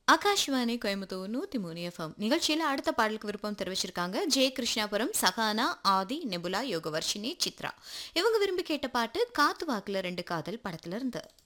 Akashvani Coimbatore 103 FM நிகழ்ச்சியில அடுத்த பாடலுக்கு விருப்பம் தெரிவிச்சிருக்காங்க ஜெய கிருஷ்ணாபுரம் சகானா ஆதி நெபுலா யோகவர்ஷினி சித்ரா. இவங்க விரும்பி கேட்ட பாட்டு காத்து வாக்குல ரெண்டு காதல் படத்துல இருந்து.